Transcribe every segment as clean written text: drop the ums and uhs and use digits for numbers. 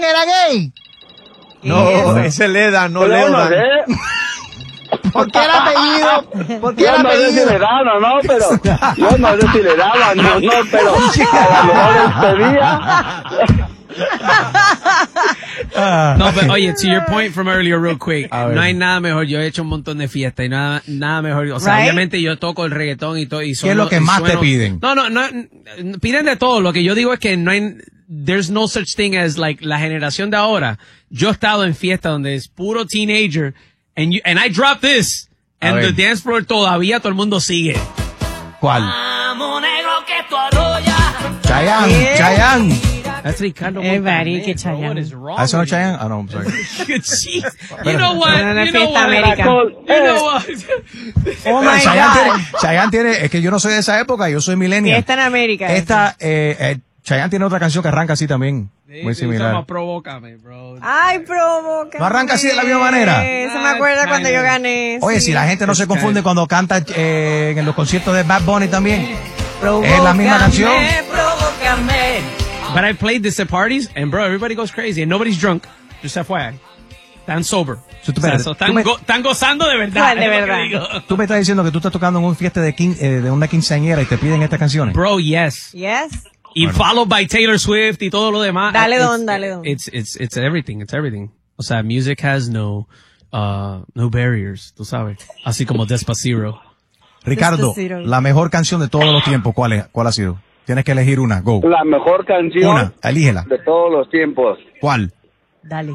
Chayanne era gay? No, ese es Leda, no Leodan. ¿Por qué el apellido? ¿Por qué el Yo no sé si apellido? le dan o no, pero yo no sé si le daban o no, pero a lo mejor les pedía. No, pero oye, to your point from earlier real quick, no hay nada mejor. Yo he hecho un montón de fiestas y nada mejor. O sea, obviamente yo toco el reggaetón y todo. Y ¿Qué es lo que más te piden? No, piden de todo. Lo que yo digo es que no hay, there's no such thing as like la generación de ahora. Yo he estado en fiestas donde es puro teenager and I drop this and the dance floor todavía todo el mundo sigue. ¿Cuál? Amo negro que tú arrollas. Chayanne. That's Ricardo Everybody que Montaner, bro. What Chayanne. is wrong? ¿Eso no with es Chayanne? Ah, no, I'm sorry. Jeez. You know what? Una You know fiesta what? América. You know what? Oh my Chayanne tiene, es que yo no soy de esa época, yo soy millennial. Fiesta en América. Chayanne tiene otra canción que arranca así también, muy similar. Provócame, bro. Ay, provoca. ¿No arranca así de la misma manera? Eso me acuerda cuando yo gané. Oye, sí. si la gente no se confunde cuando canta en los conciertos de Bad Bunny también, es la misma canción. Provócame. But I played this at parties, and bro, everybody goes crazy, and nobody's drunk. Just FYI. Están sober. Están gozando de verdad. ¿Cuál de es lo que verdad? digo. Tú me estás diciendo que tú estás tocando en un fiesta de una quinceañera y te piden estas canciones. Bro, yes. Yes. Y followed by Taylor Swift y todo lo demás. Dale It's- don, dale don. It's everything, it's everything. O sea, music has no barriers, tú sabes. Así como Despacito. Ricardo, Despacito. la mejor canción de todos los tiempos, ¿cuál ha sido? Tienes que elegir una, go. La mejor canción Una, elígela. de todos los tiempos. ¿Cuál? Dale.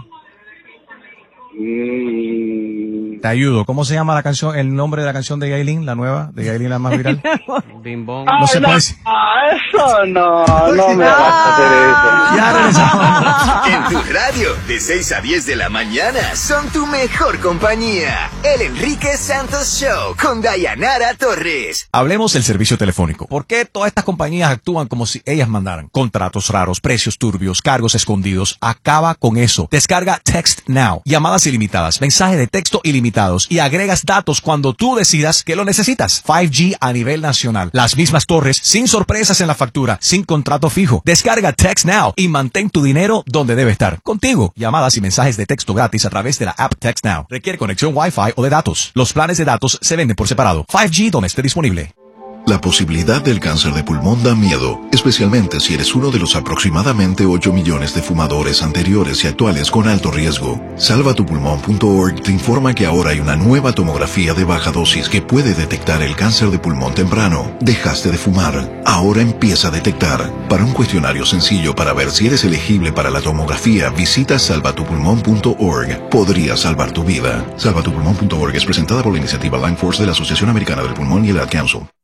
Te ayudo. ¿Cómo se llama la canción, el nombre de la canción de Yailin, la nueva, de Yailin la más viral? Bing bong. No se puede decir. Eso no me vas a hacer eso. Ya regresamos. En tu radio, de 6 a 10 de la mañana, son tu mejor compañía. El Enrique Santos Show, con Dayanara Torres. Hablemos del servicio telefónico. ¿Por qué todas estas compañías actúan como si ellas mandaran? Contratos raros, precios turbios, cargos escondidos. Acaba con eso. Descarga Text Now. Llamadas ilimitadas, mensajes de texto ilimitados y agregas datos cuando tú decidas que lo necesitas. 5G a nivel nacional. Las mismas torres, sin sorpresas en la factura, sin contrato fijo. Descarga Text Now y mantén tu dinero donde debe estar. Contigo. Llamadas y mensajes de texto gratis a través de la app Text Now. Requiere conexión Wi-Fi o de datos. Los planes de datos se venden por separado. 5G donde esté disponible. La posibilidad del cáncer de pulmón da miedo, especialmente si eres uno de los aproximadamente 8 millones de fumadores anteriores y actuales con alto riesgo. Salvatupulmón.org te informa que ahora hay una nueva tomografía de baja dosis que puede detectar el cáncer de pulmón temprano. Dejaste de fumar, ahora empieza a detectar. Para un cuestionario sencillo para ver si eres elegible para la tomografía, visita salvatupulmón.org. Podría salvar tu vida. Salvatupulmón.org es presentada por la iniciativa Lung Force de la Asociación Americana del Pulmón y el Ad Council.